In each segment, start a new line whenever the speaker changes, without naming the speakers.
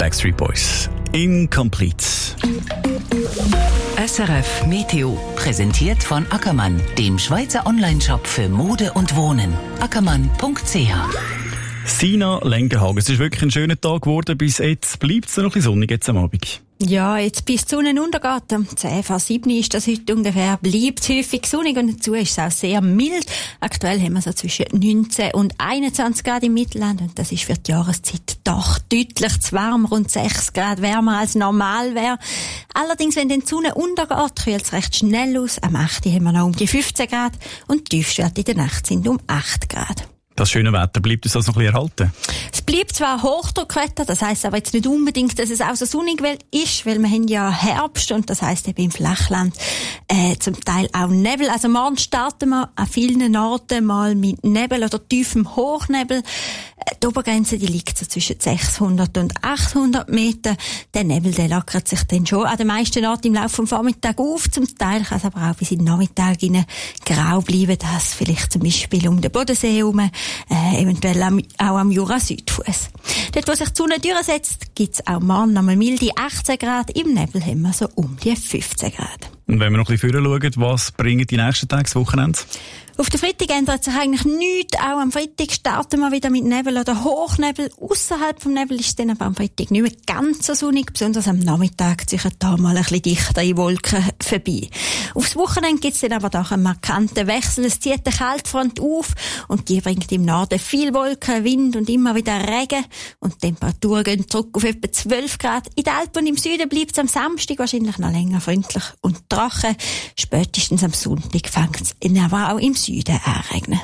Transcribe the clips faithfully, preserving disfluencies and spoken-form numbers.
Backstreet Boys. Incomplete.
S R F Meteo, präsentiert von Ackermann, dem Schweizer Onlineshop für Mode und Wohnen. ackermann punkt c h.
Sina Lengerhagen, es ist wirklich ein schöner Tag geworden. Bis jetzt bleibt es noch ein bisschen sonnig jetzt am Abend.
Ja, jetzt bis die Sonne untergeht, um zehn vor sieben ist das heute ungefähr, bleibt häufig sonnig und dazu ist es auch sehr mild. Aktuell haben wir so zwischen neunzehn und einundzwanzig Grad im Mittelland und das ist für die Jahreszeit doch deutlich zu warm, rund sechs Grad wärmer als normal wäre. Allerdings, wenn die Sonne untergeht, kühlt es recht schnell aus. Am acht haben wir noch um die fünfzehn Grad und die Tiefstwerte in der Nacht sind um acht Grad.
Das schöne Wetter bleibt uns also noch ein bisschen erhalten? Es
bleibt zwar Hochdruckwetter, das heisst aber jetzt nicht unbedingt, dass es auch so sonnig ist, weil wir haben ja Herbst und das heisst eben im Flachland äh, zum Teil auch Nebel. Also morgen starten wir an vielen Orten mal mit Nebel oder tiefem Hochnebel. Die Obergrenze, die liegt so zwischen sechshundert und achthundert Meter. Der Nebel, der lockert sich dann schon an den meisten Orten im Laufe des Vormittags auf. Zum Teil kann es aber auch bis in den Nachmittag hinein grau bleiben. Das vielleicht zum Beispiel um den Bodensee herum, äh, eventuell auch am Jura-Südfuss. Dort, wo sich die Sonne durchsetzt, gibt es auch morgen nochmal milde achtzehn Grad. Im Nebel haben wir so um die fünfzehn Grad.
Und wenn wir noch ein bisschen vorher schauen, was bringen die nächsten Tage, das Wochenende?
Auf den Freitag ändert sich eigentlich nichts. Auch am Freitag starten wir wieder mit Nebel oder Hochnebel. Ausserhalb vom Nebel ist es dann aber am Freitag nicht mehr ganz so sonnig. Besonders am Nachmittag ziehen da mal ein bisschen dichtere Wolken vorbei. Aufs Wochenende gibt es dann aber doch einen markanten Wechsel. Es zieht eine Kaltfront auf und die bringt im Norden viel Wolken, Wind und immer wieder Regen. Und die Temperaturen gehen zurück auf etwa zwölf Grad. In den Alpen und im Süden bleibt es am Samstag wahrscheinlich noch länger freundlich und trocken. Spätestens am Sonntag fängt es aber auch im Süden anregnen.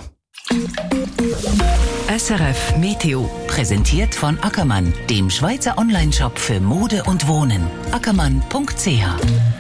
S R F Meteo, präsentiert von Ackermann, dem Schweizer Onlineshop für Mode und Wohnen. ackermann punkt c h.